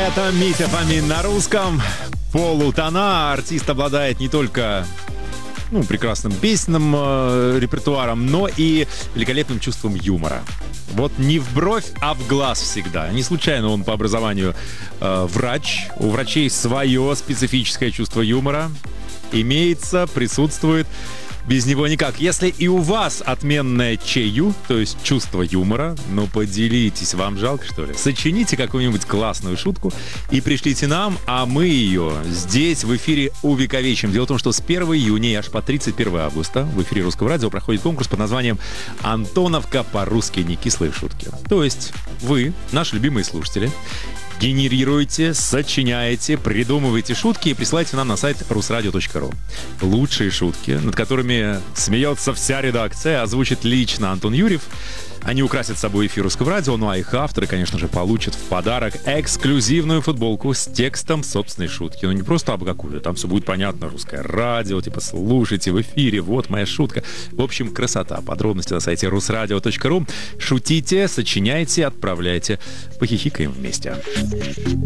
Это Митя Фомин на русском. Полутона. Артист обладает не только прекрасным песенным репертуаром, но и великолепным чувством юмора. Вот не в бровь, а в глаз всегда. Не случайно он по образованию врач. У врачей свое специфическое чувство юмора имеется, присутствует. Без него никак. Если и у вас отменное чею, то есть чувство юмора, поделитесь, вам жалко, что ли? Сочините какую-нибудь классную шутку и пришлите нам, а мы ее здесь в эфире увековечим. Дело в том, что с 1 июня и аж по 31 августа в эфире Русского радио проходит конкурс под названием «Антоновка по-русски. Некислые шутки». То есть вы, наши любимые слушатели, генерируйте, сочиняйте, придумывайте шутки и присылайте нам на сайт rusradio.ru. Лучшие шутки, над которыми смеется вся редакция, озвучит лично Антон Юрьев. Они украсят собой эфир Русского радио, а их авторы, конечно же, получат в подарок эксклюзивную футболку с текстом собственной шутки. Не просто абы какую, там все будет понятно. Русское радио, слушайте в эфире, вот моя шутка. В общем, красота. Подробности на сайте rusradio.ru. Шутите, сочиняйте, отправляйте. Похихикаем вместе.